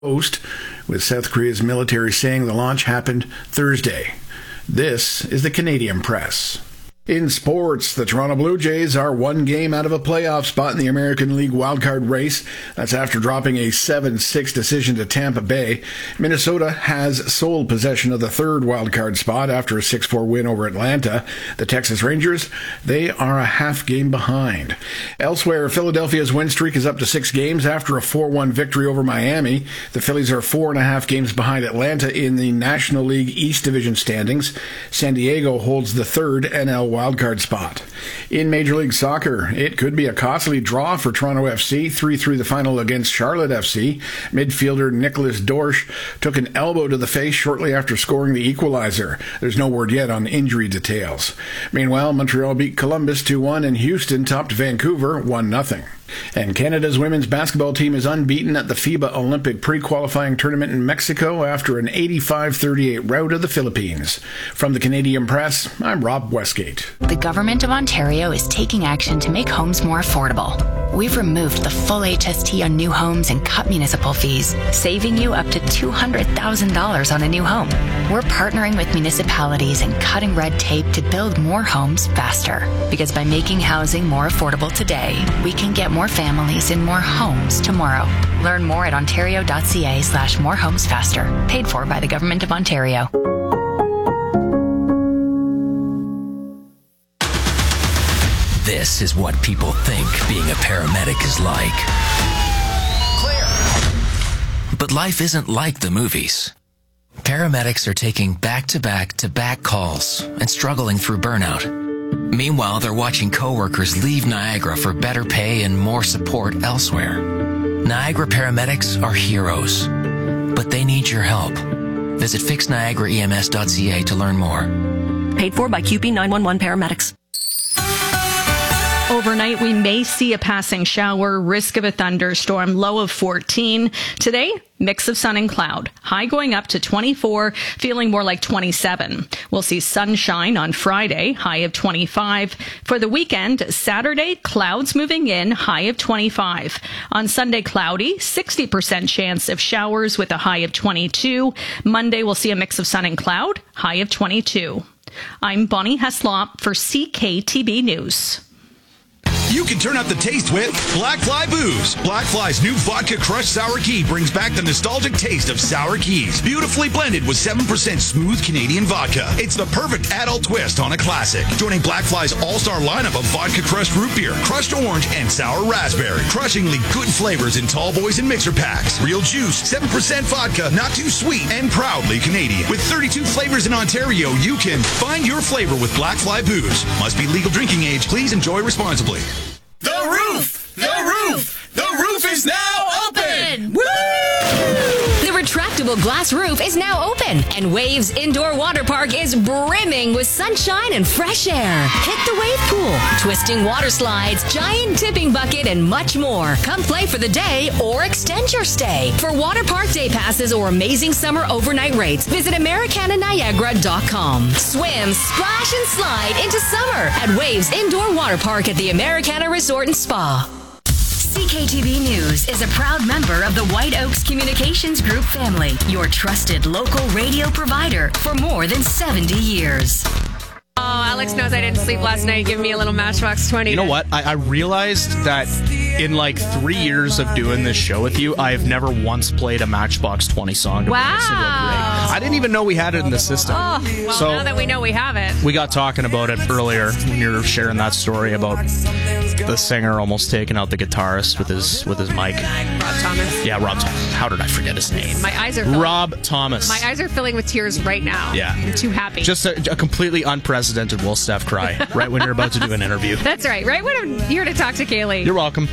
Post, with South Korea's military saying the launch happened Thursday. This is the Canadian Press. In sports, the Toronto Blue Jays are one game out of a playoff spot in the American League wildcard race. That's after dropping a 7-6 decision to Tampa Bay. Minnesota has sole possession of the third wildcard spot after a 6-4 win over Atlanta. The Texas Rangers, they are a half game behind. Elsewhere, Philadelphia's win streak is up to 6 games after a 4-1 victory over Miami. The Phillies are 4.5 games behind Atlanta in the National League East Division standings. San Diego holds the third NL wildcard spot. In Major League Soccer, it could be a costly draw for Toronto FC, 3-3 the final against Charlotte FC. Midfielder Nicholas Dorsch took an elbow to the face shortly after scoring the equalizer. There's no word yet on injury details. Meanwhile, Montreal beat Columbus 2-1 and Houston topped Vancouver 1-0. And Canada's women's basketball team is unbeaten at the FIBA Olympic pre-qualifying tournament in Mexico after an 85-38 rout of the Philippines. From the Canadian Press, I'm Rob Westgate. The Government of Ontario is taking action to make homes more affordable. We've removed the full HST on new homes and cut municipal fees, saving you up to $200,000 on a new home. We're partnering with municipalities and cutting red tape to build more homes faster. Because by making housing more affordable today, we can get more families in more homes tomorrow. Learn more at ontario.ca/morehomesfaster. Paid for by the Government of Ontario. This is what people think being a paramedic is like. Clear. But life isn't like the movies. Paramedics are taking back-to-back-to-back calls and struggling through burnout. Meanwhile, they're watching coworkers leave Niagara for better pay and more support elsewhere. Niagara paramedics are heroes, but they need your help. Visit fixniagaraems.ca to learn more. Paid for by QP 911 paramedics. Overnight, we may see a passing shower, risk of a thunderstorm, low of 14. Today, mix of sun and cloud. High going up to 24, feeling more like 27. We'll see sunshine on Friday, high of 25. For the weekend, Saturday, clouds moving in, high of 25. On Sunday, cloudy, 60% chance of showers with a high of 22. Monday, we'll see a mix of sun and cloud, high of 22. I'm Bonnie Heslop for CKTB News. You can turn up the taste with Black Fly Booze. Black Fly's new vodka crushed sour key brings back the nostalgic taste of sour keys. Beautifully blended with 7% smooth Canadian vodka. It's the perfect adult twist on a classic. Joining Black Fly's all-star lineup of vodka crushed root beer, crushed orange, and sour raspberry. Crushingly good flavors in tall boys and mixer packs. Real juice, 7% vodka, not too sweet, and proudly Canadian. With 32 flavors in Ontario, you can find your flavor with Black Fly Booze. Must be legal drinking age. Please enjoy responsibly. The roof! The roof! The roof is now open! Woo! The retractable glass roof is now open, and Waves Indoor Water Park is brimming with sunshine and fresh air. Hit the wave pool, twisting water slides, giant tipping bucket, and much more. Come play for the day or extend your stay. For water park day passes or amazing summer overnight rates, visit AmericanaNiagara.com. Swim, splash, and slide into summer at Waves Indoor Water Park at the Americana Resort and Spa. CKTB News is a proud member of the White Oaks Communications Group family, your trusted local radio provider for more than 70 years. Oh, Alex knows I didn't sleep last night. Give me a little Matchbox 20. You know what? I realized that in like 3 years of doing this show with you, I have never once played a Matchbox 20 song. Wow. I didn't even know we had it in the system. Oh, well, so now that we know we have it. We got talking about it earlier when you were sharing that story about the singer almost taking out the guitarist with his mic. Rob Thomas. Yeah, Rob Thomas. How did I forget his name? My eyes are filling. Rob Thomas. My eyes are filling with tears right now. Yeah. I'm too happy. Just a completely unprecedented Will Steph cry right when you're about to do an interview. That's right. Right when I'm here to talk to Kaylee. You're welcome.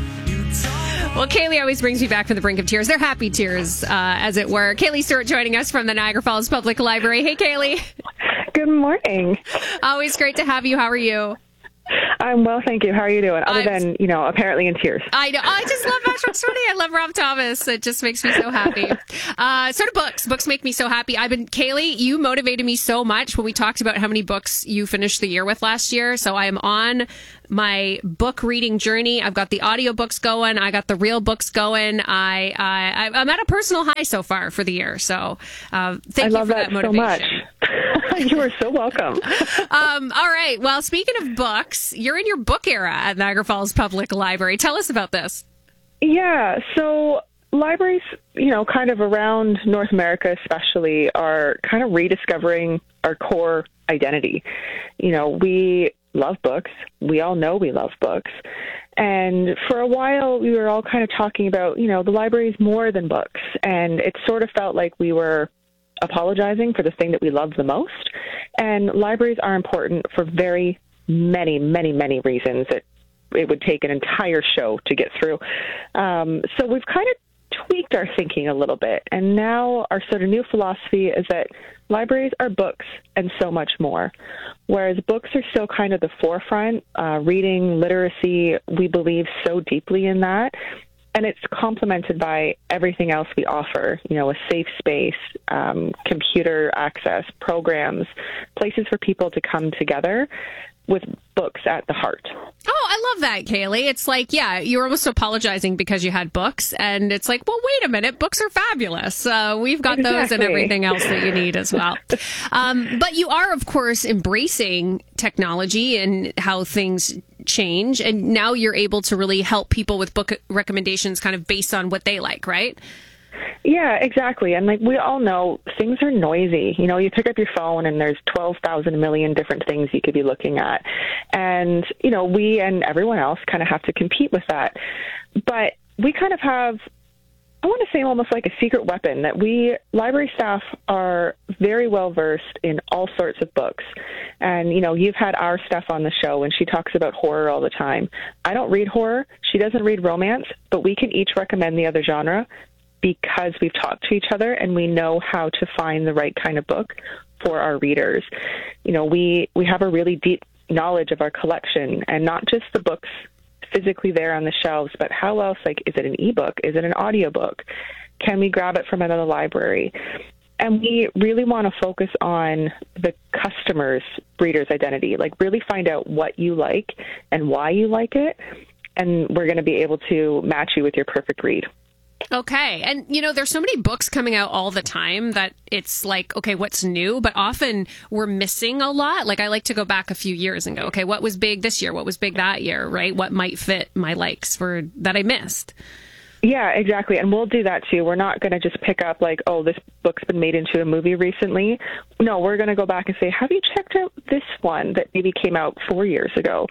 Well, Kaylee always brings me back from the brink of tears. They're happy tears, as it were. Kaylee Stewart joining us from the Niagara Falls Public Library. Hey, Kaylee. Good morning. Always great to have you. How are you? I'm well, thank you. How are you doing? Other than, apparently in tears. I know. I just love Matchbox 20. I love Rob Thomas. It just makes me so happy. Sort of books. Books make me so happy. Kaylee, you motivated me so much when we talked about how many books you finished the year with last year. So I am on my book reading journey. I've got the audiobooks going. I got the real books going. I'm at a personal high so far for the year. So thank you for that motivation. So much. You are so welcome. All right. Well, speaking of books, you're in your book era at Niagara Falls Public Library. Tell us about this. Yeah. So libraries, kind of around North America especially, are kind of rediscovering our core identity. We love books. We all know we love books. And for a while, we were all kind of talking about, the library is more than books. And it sort of felt like we were apologizing for the thing that we love the most. And libraries are important for very many, many, many reasons that it would take an entire show to get through. So we've kind of tweaked our thinking a little bit. And now our sort of new philosophy is that libraries are books and so much more. Whereas books are still kind of the forefront, reading, literacy, we believe so deeply in that. And it's complemented by everything else we offer, a safe space, computer access, programs, places for people to come together with books at the heart. Oh, I love that, Kaylee. It's like, you're almost apologizing because you had books. And it's like, well, wait a minute. Books are fabulous. We've got those and everything else that you need as well. But you are, of course, embracing technology and how things change. And now you're able to really help people with book recommendations kind of based on what they like, right? Yeah, exactly. And we all know things are noisy. You pick up your phone and there's 12,000 million different things you could be looking at. And, we and everyone else kind of have to compete with that. But we kind of have, I want to say almost like a secret weapon that library staff are very well versed in all sorts of books. And, you've had our Steph on the show and she talks about horror all the time. I don't read horror. She doesn't read romance, but we can each recommend the other genre because we've talked to each other and we know how to find the right kind of book for our readers. We have a really deep knowledge of our collection and not just the books physically there on the shelves, but how else, is it an ebook? Is it an audiobook? Can we grab it from another library? And we really want to focus on the customer's reader's identity, really find out what you like and why you like it. And we're going to be able to match you with your perfect read. Okay. And, there's so many books coming out all the time that it's like, okay, what's new? But often we're missing a lot. I like to go back a few years and go, okay, what was big this year? What was big that year, right? What might fit my likes that I missed? Yeah, exactly. And we'll do that too. We're not going to just pick up this book's been made into a movie recently. No, we're going to go back and say, have you checked out this one that maybe came out 4 years ago?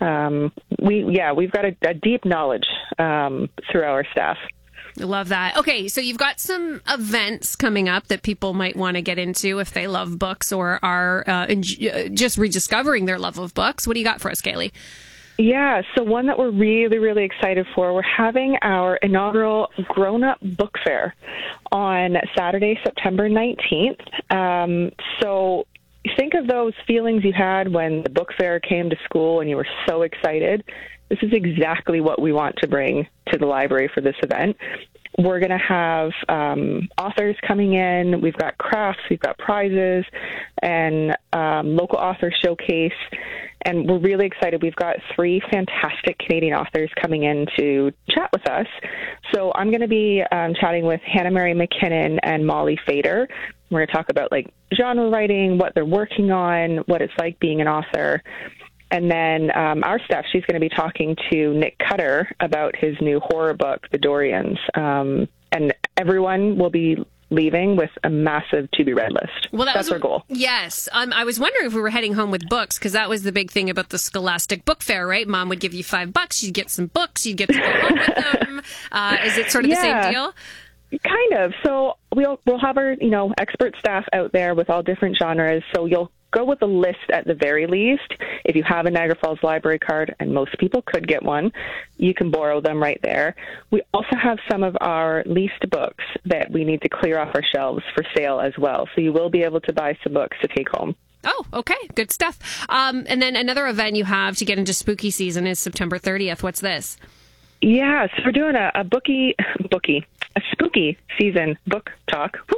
We've got a deep knowledge through our staff. I love that. Okay, so you've got some events coming up that people might want to get into if they love books or are just rediscovering their love of books. What do you got for us, Kaylee? Yeah, so one that we're really, really excited for, we're having our inaugural Grown-Up Book Fair on Saturday, September 19th. So think of those feelings you had when the book fair came to school and you were so excited. This is exactly what we want to bring to the library for this event. We're going to have authors coming in. We've got crafts, we've got prizes, and local author showcase. And we're really excited. We've got 3 fantastic Canadian authors coming in to chat with us. So I'm going to be chatting with Hannah Mary McKinnon and Molly Fader. We're going to talk about genre writing, what they're working on, what it's like being an author. And then our staff, she's going to be talking to Nick Cutter about his new horror book, The Dorians. And everyone will be leaving with a massive to-be-read list. Well, that's our goal. Yes. I was wondering if we were heading home with books, because that was the big thing about the Scholastic Book Fair, right? Mom would give you $5, you'd get some books, you'd get to go home with them. Is it sort of the same deal? Kind of. So we'll have our, expert staff out there with all different genres. So you'll go with a list at the very least. If you have a Niagara Falls Library card, and most people could get one, you can borrow them right there. We also have some of our leased books that we need to clear off our shelves for sale as well. So you will be able to buy some books to take home. Oh, okay. Good stuff. And then another event you have to get into spooky season is September 30th. What's this? Yeah, so we're doing a spooky season book talk. Whew.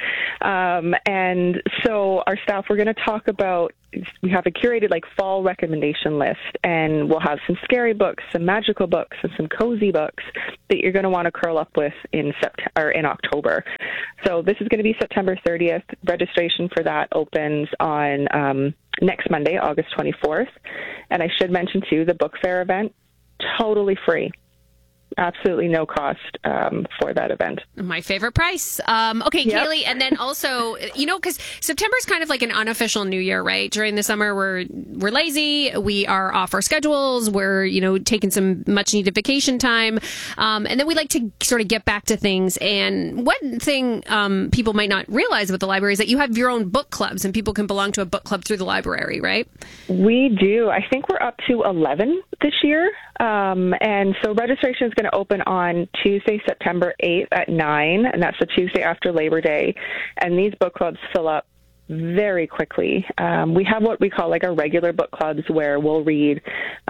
And so our staff, we're going to talk about, we have a curated fall recommendation list, and we'll have some scary books, some magical books, and some cozy books that you're going to want to curl up with in October. So this is going to be September 30th. Registration for that opens on next Monday, August 24th. And I should mention too, the book fair event, totally free. Absolutely no cost for that event. My favorite price. Okay, yep. Kaylee, and then also, because September is kind of like an unofficial New Year, right? During the summer, we're lazy. We are off our schedules. We're, taking some much needed vacation time. And then we like to sort of get back to things. And one thing people might not realize about the library is that you have your own book clubs, and people can belong to a book club through the library, right? We do. I think we're up to 11 this year. And so registration is going to open on Tuesday, September 8th at 9, and that's the Tuesday after Labor Day. And these book clubs fill up very quickly. We have what we call our regular book clubs, where we'll read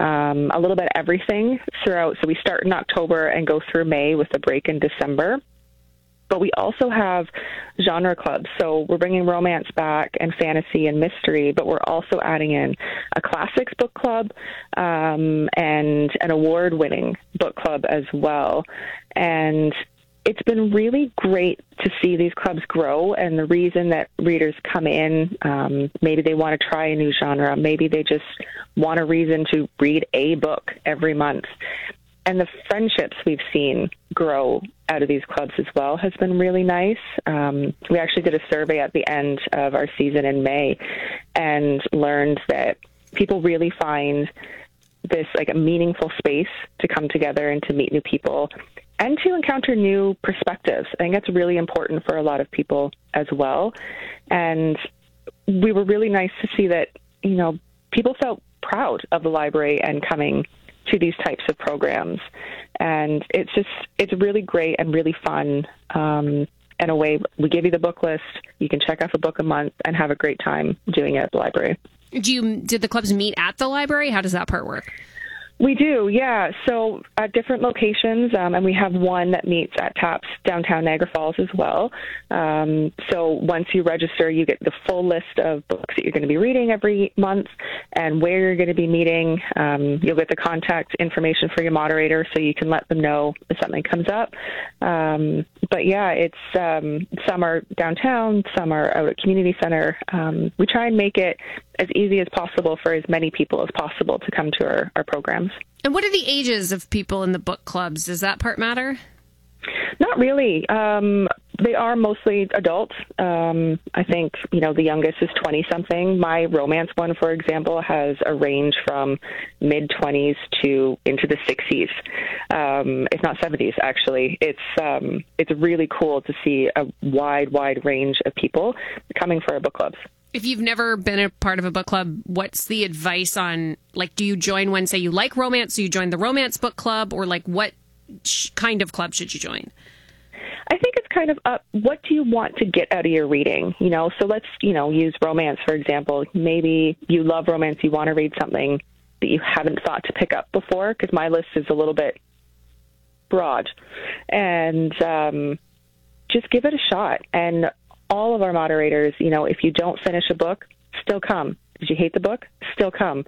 a little bit of everything throughout. So we start in October and go through May with a break in December. But we also have genre clubs. So we're bringing romance back and fantasy and mystery, but we're also adding in a classics book club and an award-winning book club as well. And it's been really great to see these clubs grow. And the reason that readers come in, maybe they want to try a new genre. Maybe they just want a reason to read a book every month. And the friendships we've seen grow out of these clubs as well has been really nice. We actually did a survey at the end of our season in May and learned that people really find this a meaningful space to come together and to meet new people and to encounter new perspectives. I think that's really important for a lot of people as well. And we were really nice to see that, people felt proud of the library and coming to these types of programs. And it's really great and really fun. In a way, we give you the book list, you can check off a book a month and have a great time doing it at the library. Did the clubs meet at the library? How does that part work? We do, yeah. So at different locations, and we have one that meets at TAPS downtown Niagara Falls as well. So once you register, you get the full list of books that you're going to be reading every month and where you're going to be meeting. You'll get the contact information for your moderator so you can let them know if something comes up. But yeah, it's some are downtown, some are out at community center. We try and make it as easy as possible for as many people as possible to come to our programs. And what are the ages of people in the book clubs? Does that part matter? Not really. They are mostly adults. I think, the youngest is 20-something. My romance one, for example, has a range from mid-20s to into the 60s, if not 70s, actually. It's really cool to see a wide range of people coming for our book clubs. If you've never been a part of a book club, what's the advice on, do you join one, say you like romance, so you join the romance book club, or what kind of club should you join? I think it's kind of up, what do you want to get out of your reading? So let's, use romance, for example. Maybe you love romance, you want to read something that you haven't thought to pick up before, because my list is a little bit broad. And just give it a shot. And all of our moderators, if you don't finish a book, still come. Did you hate the book? Still come.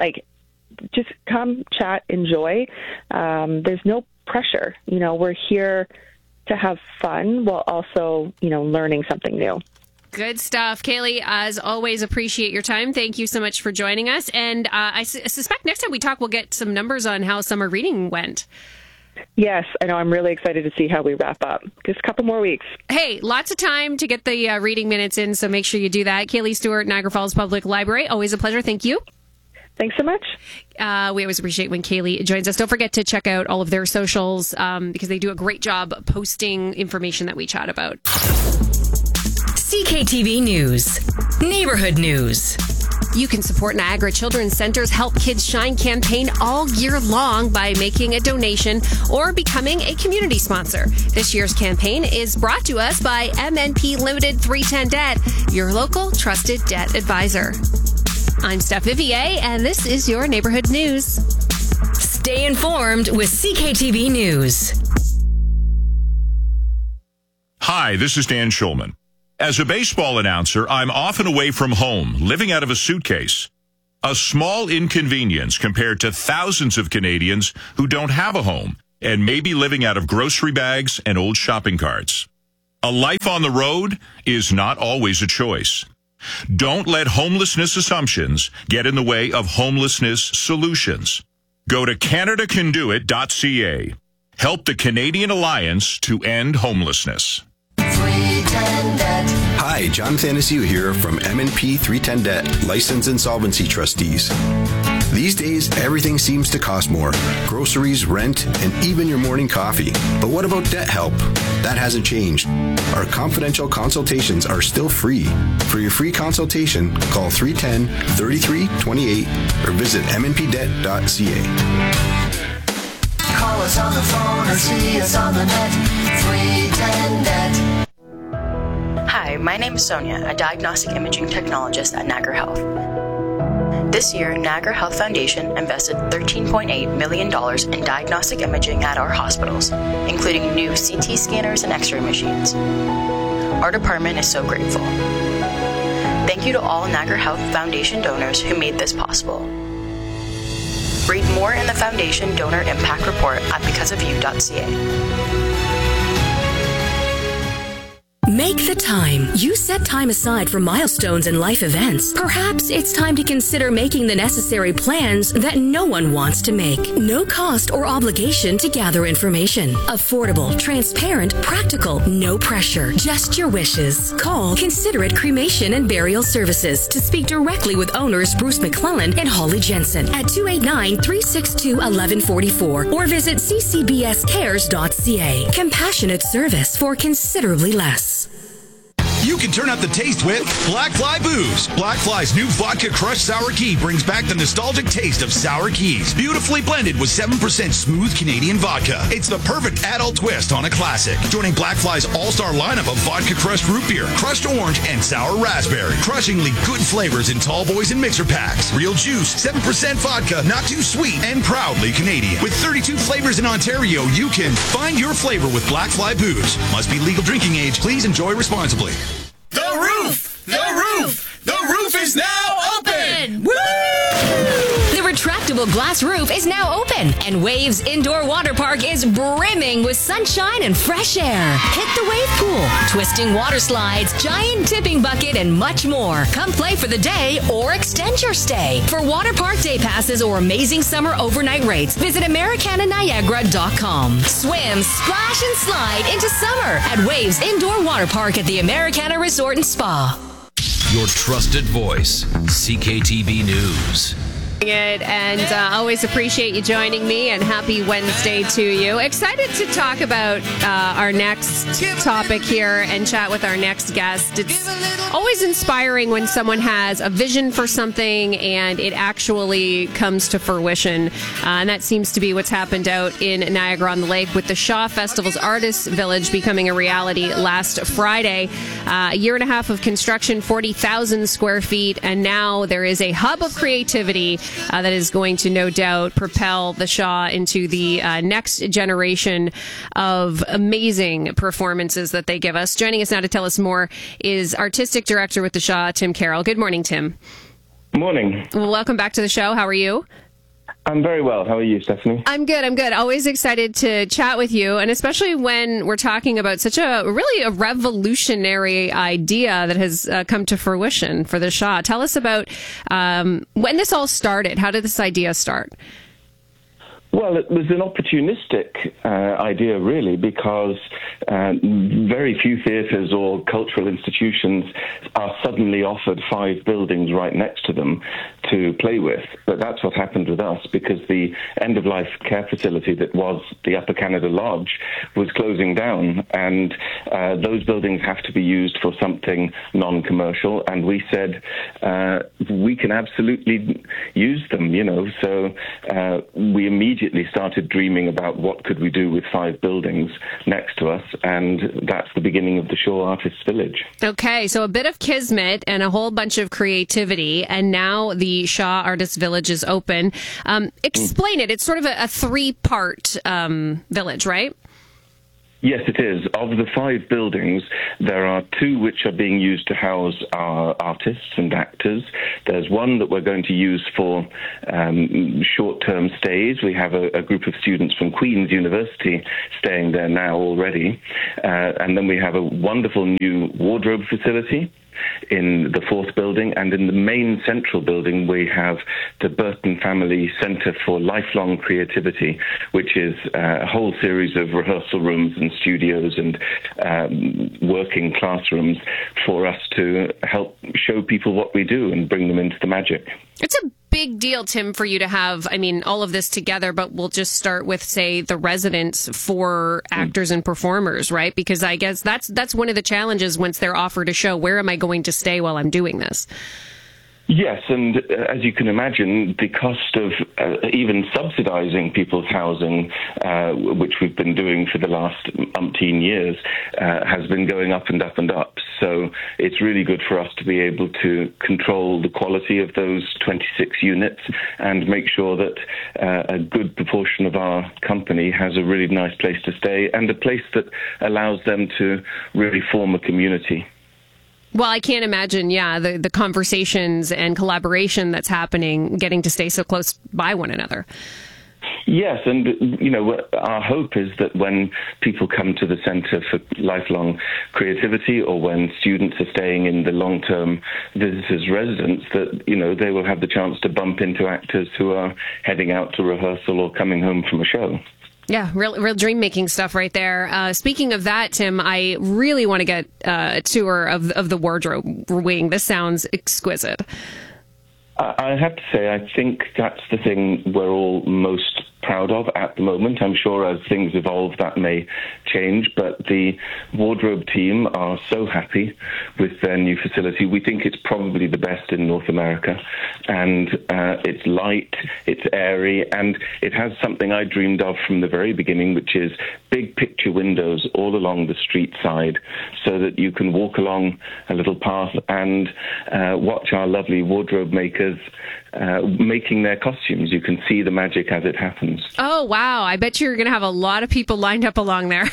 Just come, chat, enjoy. There's no pressure. We're here to have fun while also, learning something new. Good stuff. Kaylee, as always, appreciate your time. Thank you so much for joining us. And I suspect next time we talk, we'll get some numbers on how summer reading went. Yes, I know. I'm really excited to see how we wrap up. Just a couple more weeks. Hey, lots of time to get the reading minutes in, so make sure you do that. Kaylee Stewart, Niagara Falls Public Library. Always a pleasure. Thank you. Thanks so much. We always appreciate when Kaylee joins us. Don't forget to check out all of their socials because they do a great job posting information that we chat about. CKTV News. Neighborhood News. You can support Niagara Children's Center's Help Kids Shine campaign all year long by making a donation or becoming a community sponsor. This year's campaign is brought to us by MNP Limited 310 Debt, your local trusted debt advisor. I'm Steph Vivier, and this is your Neighborhood News. Stay informed with CKTV News. Hi, this is Dan Schulman. As a baseball announcer, I'm often away from home, living out of a suitcase. A small inconvenience compared to thousands of Canadians who don't have a home and may be living out of grocery bags and old shopping carts. A life on the road is not always a choice. Don't let homelessness assumptions get in the way of homelessness solutions. Go to CanadaCanDoIt.ca. Help the Canadian Alliance to End Homelessness. Hi, John Thanasiu here from M&P 310 Debt, Licensed Insolvency Trustees. These days, everything seems to cost more. Groceries, rent, and even your morning coffee. But what about debt help? That hasn't changed. Our confidential consultations are still free. For your free consultation, call 310-3328 or visit mnpdebt.ca. Call us on the phone or see us on the net. 310 Debt. Hi, my name is Sonia, a diagnostic imaging technologist at Niagara Health. This year, Niagara Health Foundation invested $13.8 million in diagnostic imaging at our hospitals, including new CT scanners and X-ray machines. Our department is so grateful. Thank you to all Niagara Health Foundation donors who made this possible. Read more in the Foundation Donor Impact Report at becauseofyou.ca. Make the time. You set time aside for milestones and life events. Perhaps it's time to consider making the necessary plans that no one wants to make. No cost or obligation to gather information. Affordable, transparent, practical, no pressure. Just your wishes. Call Considerate Cremation and Burial Services to speak directly with owners Bruce McClellan and Holly Jensen at 289-362-1144 or visit ccbscares.ca. Compassionate service for considerably less. You can turn up the taste with Black Fly Booze. Black Fly's new vodka crushed sour key brings back the nostalgic taste of sour keys. Beautifully blended with 7% smooth Canadian vodka. It's the perfect adult twist on a classic. Joining Black Fly's all-star lineup of vodka crushed root beer, crushed orange, and sour raspberry. Crushingly good flavors in tall boys and mixer packs. Real juice, 7% vodka, not too sweet, and proudly Canadian. With 32 flavors in Ontario, you can find your flavor with Black Fly Booze. Must be legal drinking age. Please enjoy responsibly. The roof! The roof! The roof is now open! Woo! The retractable glass roof is now open, and Waves Indoor Water Park is brimming with sunshine and fresh air. Hit the wave pool, twisting water slides, giant tipping bucket, and much more. Come play for the day or extend your stay. For water park day passes or amazing summer overnight rates, visit AmericanaNiagara.com. Swim, splash, and slide into summer at Waves Indoor Water Park at the Americana Resort and Spa. Your trusted voice, CKTV News. And always appreciate you joining me, and happy Wednesday to you. Excited to talk about our next topic here and chat with our next guest. It's always inspiring when someone has a vision for something and it actually comes to fruition. And that seems to be what's happened out in Niagara-on-the-Lake with the Shaw Festival's Artists Village becoming a reality last Friday. A year and a half of construction, 40,000 square feet, and now there is a hub of creativity that is going to no doubt propel the Shaw into the next generation of amazing performances that they give us. Joining us now to tell us more is Artistic Director with the Shaw, Tim Carroll. Good morning, Tim. Good morning. Well, welcome back to the show. How are you? I'm very well. How are you, Stephanie? I'm good. Always excited to chat with you, and especially when we're talking about such a revolutionary idea that has come to fruition for the Shaw. Tell us about when this all started. How did this idea start? Well, it was an opportunistic idea, really, because very few theatres or cultural institutions are suddenly offered 5 buildings right next to them to play with. But that's what happened with us, because the end-of-life care facility that was the Upper Canada Lodge was closing down, and those buildings have to be used for something non-commercial, and we said we can absolutely use them, So we immediately started dreaming about what could we do with 5 buildings next to us, and that's the beginning of the Shaw Artists Village. Okay, so a bit of kismet and a whole bunch of creativity, and now the Shaw Artists Village is open. Explain it. It's sort of a 3-part village, right? Yes, it is. Of the 5 buildings, there are 2 which are being used to house our artists and actors. There's one that we're going to use for short-term stays. We have a group of students from Queen's University staying there now already. And then we have a wonderful new wardrobe facility in the 4th building, and in the main central building we have the Burton Family Centre for Lifelong Creativity, which is a whole series of rehearsal rooms and studios and working classrooms for us to help show people what we do and bring them into the magic. It's a big deal, Tim, for you to have, all of this together, but we'll just start with, say, the residence for actors and performers, right? Because I guess that's one of the challenges once they're offered a show. Where am I going to stay while I'm doing this? Yes, and as you can imagine, the cost of even subsidizing people's housing, which we've been doing for the last umpteen years, has been going up and up and up. So it's really good for us to be able to control the quality of those 26 units and make sure that a good proportion of our company has a really nice place to stay and a place that allows them to really form a community. Well, I can't imagine, the conversations and collaboration that's happening, getting to stay so close by one another. Yes, and, our hope is that when people come to the Centre for Lifelong Creativity, or when students are staying in the long-term visitors' residence, that, they will have the chance to bump into actors who are heading out to rehearsal or coming home from a show. Yeah, real dream-making stuff right there. Speaking of that, Tim, I really want to get a tour of the wardrobe wing. This sounds exquisite. I have to say, I think that's the thing we're all most proud of at the moment. I'm sure as things evolve that may change, but the wardrobe team are so happy with their new facility. We think it's probably the best in North America, and it's light, it's airy, and it has something I dreamed of from the very beginning, which is big picture windows all along the street side, so that you can walk along a little path and watch our lovely wardrobe makers making their costumes. You can see the magic as it happens. Oh, wow. I bet you're going to have a lot of people lined up along there.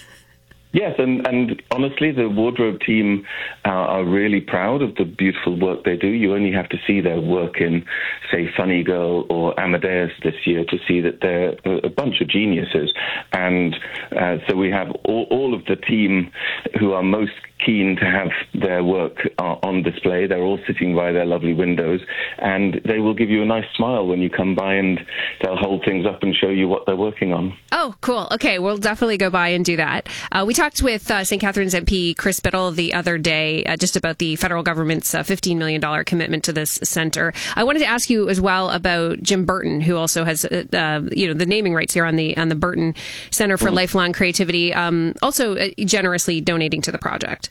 Yes, and honestly, the wardrobe team are really proud of the beautiful work they do. You only have to see their work in, say, Funny Girl or Amadeus this year to see that they're a bunch of geniuses. And so we have all of the team who are most keen to have their work on display. They're all sitting by their lovely windows, and they will give you a nice smile when you come by, and they'll hold things up and show you what they're working on. Oh, cool. Okay, we'll definitely go by and do that. We talked with St. Catharines MP Chris Biddle the other day just about the federal government's $15 million commitment to this center. I wanted to ask you as well about Jim Burton, who also has the naming rights here on the Burton Center for Lifelong Creativity, also generously donating to the project.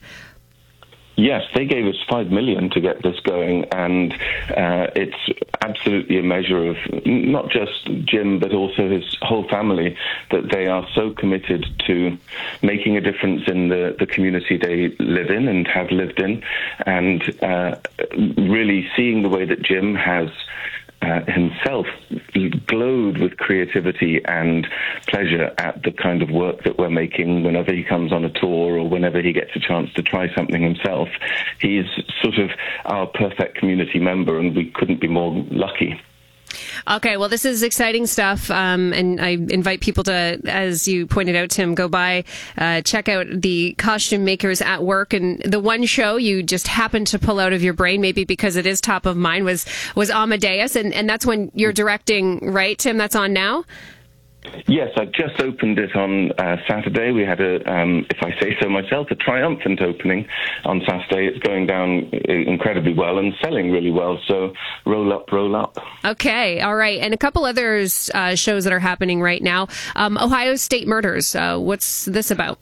Yes, they gave us $5 million to get this going, and it's absolutely a measure of not just Jim, but also his whole family, that they are so committed to making a difference in the community they live in and have lived in, and really seeing the way that Jim has himself glowed with creativity and pleasure at the kind of work that we're making whenever he comes on a tour or whenever he gets a chance to try something himself. He's sort of our perfect community member, and we couldn't be more lucky. Okay, well, this is exciting stuff, and I invite people to, as you pointed out, Tim, go by, check out the costume makers at work. And the one show you just happened to pull out of your brain, maybe because it is top of mind, was Amadeus, and that's when you're directing, right, Tim? That's on now? Yes, I just opened it on Saturday. We had if I say so myself, a triumphant opening on Saturday. It's going down incredibly well and selling really well. So roll up, roll up. Okay, all right. And a couple other shows that are happening right now. Ohio State Murders. What's this about?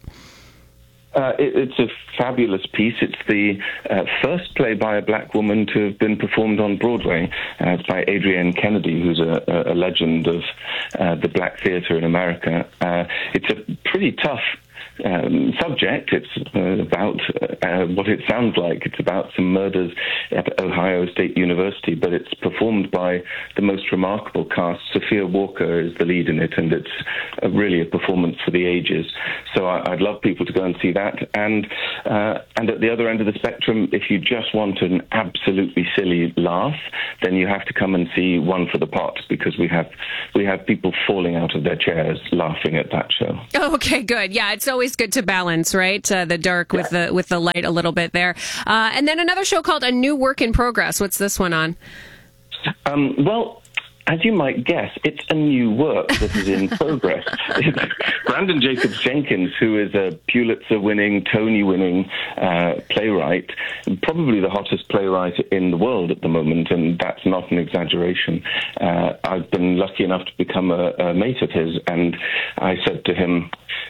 It's a fabulous piece. It's the first play by a black woman to have been performed on Broadway. It's by Adrienne Kennedy, who's a legend of the black theatre in America. It's a pretty tough subject. It's about what it sounds like. It's about some murders at Ohio State University, but it's performed by the most remarkable cast. Sophia Walker is the lead in it, and it's really a performance for the ages. So I'd love people to go and see that. And at the other end of the spectrum, if you just want an absolutely silly laugh, then you have to come and see One for the Pot, because we have people falling out of their chairs laughing at that show. Oh, okay, good. Yeah, it's always good to balance, right? The dark with the light a little bit there. And then another show called A New Work in Progress. What's this one on? Well, as you might guess, it's a new work that is in progress. It's Brandon Jacobs Jenkins, who is a Pulitzer-winning, Tony-winning playwright, probably the hottest playwright in the world at the moment, and that's not an exaggeration. I've been lucky enough to become a mate of his, and I said to him,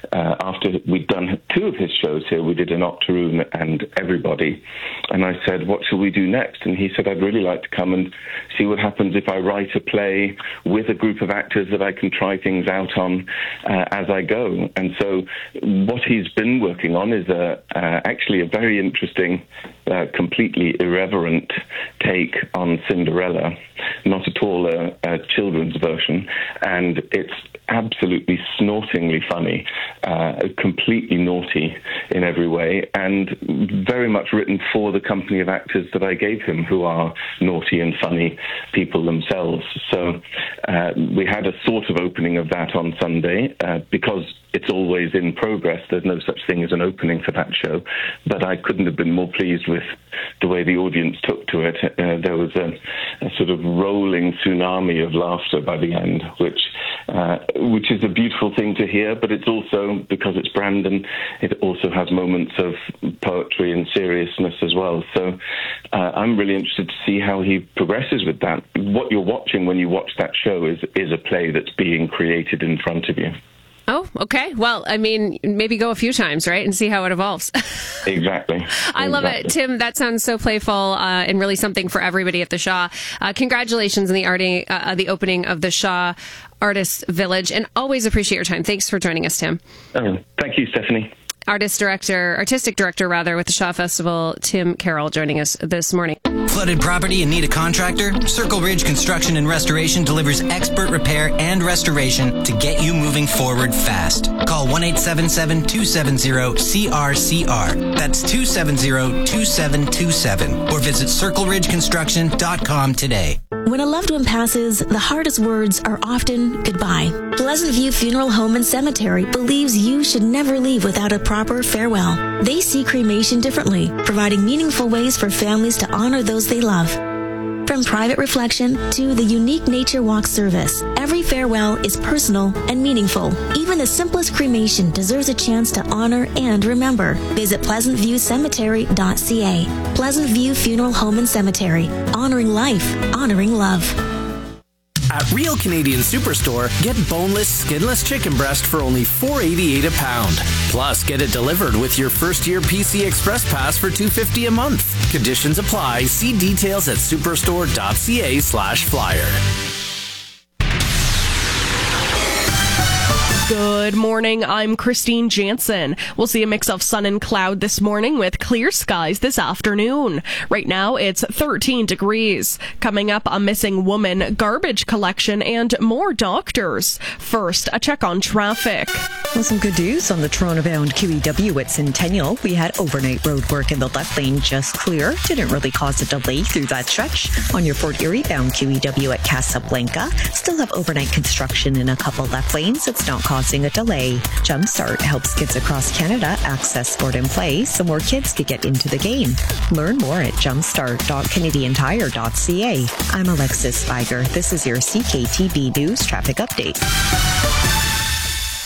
after we'd done 2 of his shows here, we did An Octoroon and Everybody, and I said, what shall we do next? And he said, I'd really like to come and see what happens if I write a play with a group of actors that I can try things out on as I go. And so what he's been working on is actually a very interesting, completely irreverent take on Cinderella, not at all a children's version, and it's absolutely snortingly funny, completely naughty in every way, and very much written for the company of actors that I gave him, who are naughty and funny people themselves. So we had a sort of opening of that on Sunday, because it's always in progress. There's no such thing as an opening for that show, but I couldn't have been more pleased with the way the audience took to it. There was a sort of rolling tsunami of laughter by the end, which is a beautiful thing to hear, but it's also, because it's Brandon, it also has moments of poetry and seriousness as well. So I'm really interested to see how he progresses with that. What you're watching when you watch that show is a play that's being created in front of you. Oh, okay. Well, I mean, maybe go a few times, right, and see how it evolves. Exactly. I love it. Tim, that sounds so playful and really something for everybody at the Shaw. Congratulations on the opening of the Shaw Artists Village, and always appreciate your time. Thanks for joining us, Tim. Thank you, Stephanie. Artistic director with the Shaw Festival, Tim Carroll, joining us this morning. Flooded property and need a contractor? Circle Ridge Construction and Restoration delivers expert repair and restoration to get you moving forward fast. Call 1-877-270-CRCR. That's 270-2727. Or visit circleridgeconstruction.com today. When a loved one passes, the hardest words are often goodbye. Pleasant View Funeral Home and Cemetery believes you should never leave without a proper farewell. They see cremation differently, providing meaningful ways for families to honor those they love. From private reflection to the unique nature walk service, every farewell is personal and meaningful. Even the simplest cremation deserves a chance to honor and remember. Visit pleasantviewcemetery.ca. Pleasant View Funeral Home and Cemetery. Honoring life, honoring love. At Real Canadian Superstore, get boneless, skinless chicken breast for only $4.88 a pound. Plus, get it delivered with your first-year PC Express Pass for $2.50 a month. Conditions apply. See details at superstore.ca/flyer. Good morning, I'm Christine Jansen. We'll see a mix of sun and cloud this morning with clear skies this afternoon. Right now, it's 13 degrees. Coming up, a missing woman, garbage collection, and more doctors. First, a check on traffic. Well, some good news on the Toronto-bound QEW at Centennial. We had overnight road work in the left lane just clear. Didn't really cause a delay through that stretch. On your Fort Erie-bound QEW at Casablanca, still have overnight construction in a couple left lanes. It's not causing a delay. Jumpstart helps kids across Canada access sport and play so more kids can get into the game. Learn more at jumpstart.canadiantire.ca. I'm Alexis Spiger. This is your CKTB News Traffic Update.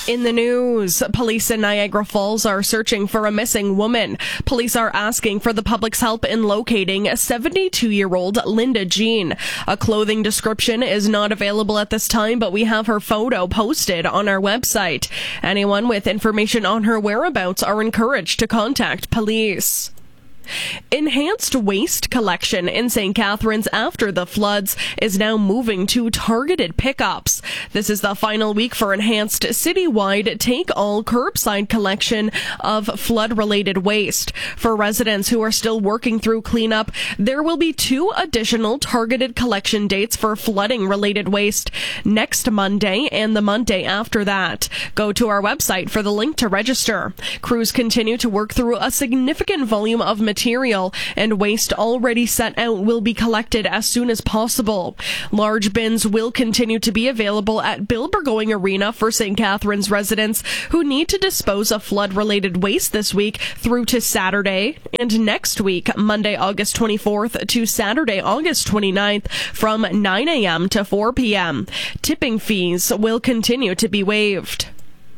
In the news, police in Niagara Falls are searching for a missing woman. Police are asking for the public's help in locating 72-year-old Linda Jean. A clothing description is not available at this time, but we have her photo posted on our website. Anyone with information on her whereabouts are encouraged to contact police. Enhanced waste collection in St. Catharines after the floods is now moving to targeted pickups. This is the final week for enhanced citywide take-all curbside collection of flood-related waste. For residents who are still working through cleanup, there will be 2 additional targeted collection dates for flooding-related waste next Monday and the Monday after that. Go to our website for the link to register. Crews continue to work through a significant volume of material, and waste already set out will be collected as soon as possible. Large bins will continue to be available at Bill Burgoyne Arena for St. Catharines residents who need to dispose of flood-related waste this week through to Saturday, and next week, Monday, August 24th to Saturday, August 29th, from 9 a.m. to 4 p.m. Tipping fees will continue to be waived.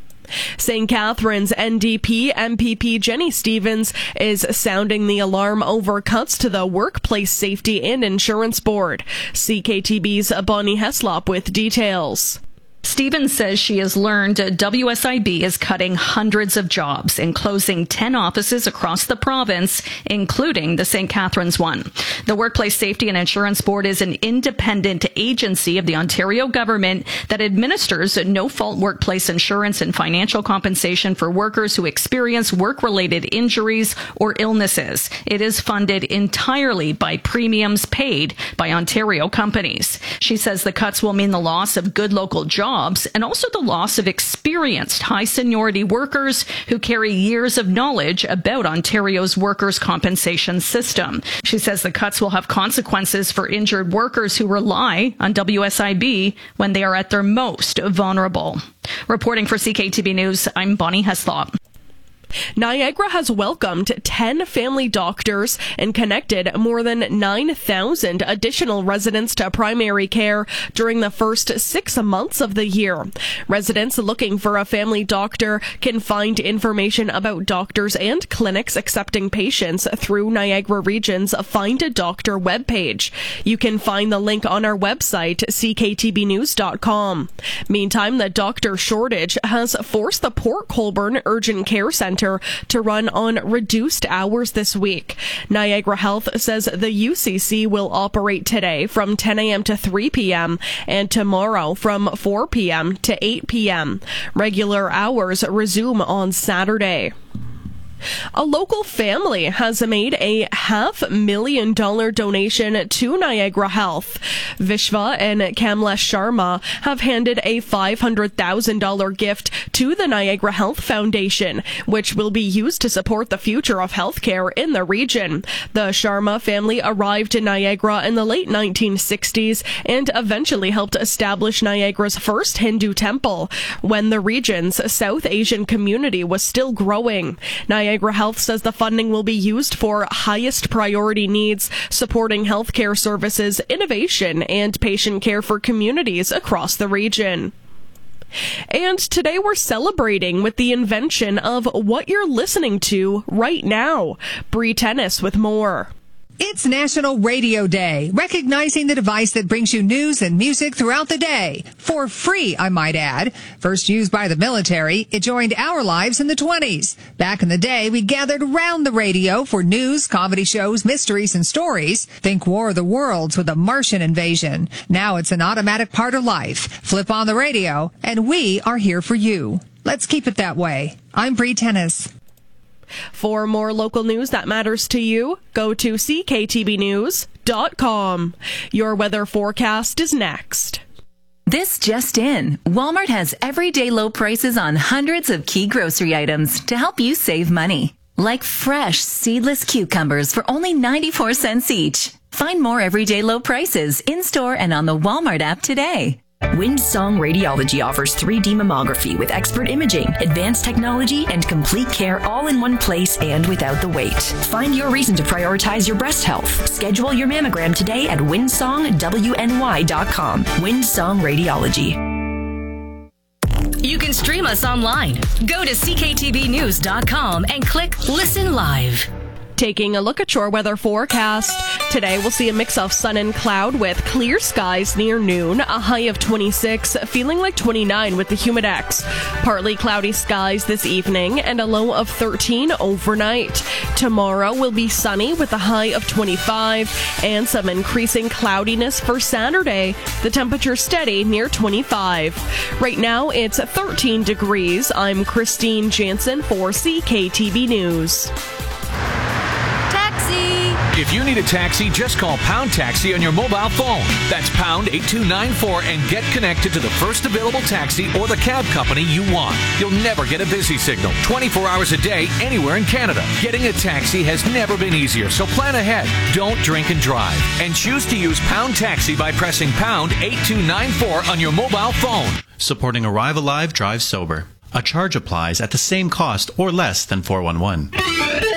St. Catharines NDP MPP Jenny Stevens is sounding the alarm over cuts to the Workplace Safety and Insurance Board. CKTB's Bonnie Heslop with details. Stevens says she has learned WSIB is cutting hundreds of jobs and closing 10 offices across the province, including the St. Catharines one. The Workplace Safety and Insurance Board is an independent agency of the Ontario government that administers no-fault workplace insurance and financial compensation for workers who experience work-related injuries or illnesses. It is funded entirely by premiums paid by Ontario companies. She says the cuts will mean the loss of good local jobs and also the loss of experienced high seniority workers who carry years of knowledge about Ontario's workers' compensation system. She says the cuts will have consequences for injured workers who rely on WSIB when they are at their most vulnerable. Reporting for CKTB News, I'm Bonnie Heslop. Niagara has welcomed 10 family doctors and connected more than 9,000 additional residents to primary care during the first 6 months of the year. Residents looking for a family doctor can find information about doctors and clinics accepting patients through Niagara Region's Find a Doctor webpage. You can find the link on our website, cktbnews.com. Meantime, the doctor shortage has forced the Port Colborne Urgent Care Centre to run on reduced hours this week. Niagara Health says the UCC will operate today from 10 a.m. to 3 p.m. and tomorrow from 4 p.m. to 8 p.m. Regular hours resume on Saturday. A local family has made a $500,000 donation to Niagara Health. Vishva and Kamlesh Sharma have handed a $500,000 gift to the Niagara Health Foundation, which will be used to support the future of healthcare in the region. The Sharma family arrived in Niagara in the late 1960s and eventually helped establish Niagara's first Hindu temple when the region's South Asian community was still growing. Niagara Health says the funding will be used for highest priority needs, supporting healthcare services, innovation, and patient care for communities across the region. And today we're celebrating with the invention of what you're listening to right now. Bree Tennis with more. It's National Radio Day, recognizing the device that brings you news and music throughout the day. For free, I might add. First used by the military, it joined our lives in the 20s. Back in the day, we gathered around the radio for news, comedy shows, mysteries, and stories. Think War of the Worlds with a Martian invasion. Now it's an automatic part of life. Flip on the radio, and we are here for you. Let's keep it that way. I'm Bree Tennis. For more local news that matters to you, go to cktbnews.com. Your weather forecast is next. This just in. Walmart has everyday low prices on hundreds of key grocery items to help you save money. Like fresh, seedless cucumbers for only 94 cents each. Find more everyday low prices in-store and on the Walmart app today. Windsong Radiology offers 3D mammography with expert imaging, advanced technology, and complete care all in one place and without the wait. Find your reason to prioritize your breast health. Schedule your mammogram today at windsongwny.com. Windsong Radiology. You can stream us online. Go to cktvnews.com and click Listen Live. Taking a look at your weather forecast. Today we'll see a mix of sun and cloud with clear skies near noon, a high of 26, feeling like 29 with the humidex. Partly cloudy skies this evening and a low of 13 overnight. Tomorrow will be sunny with a high of 25 and some increasing cloudiness for Saturday. The temperature steady near 25. Right now it's 13 degrees. I'm Christine Jansen for CKTV News. If you need a taxi, just call Pound Taxi on your mobile phone. That's pound 8294 and get connected to the first available taxi or the cab company you want. You'll never get a busy signal 24 hours a day anywhere in Canada. Getting a taxi has never been easier, so plan ahead. Don't drink and drive. And choose to use Pound Taxi by pressing pound 8294 on your mobile phone. Supporting Arrive Alive, Drive Sober. A charge applies at the same cost or less than 411.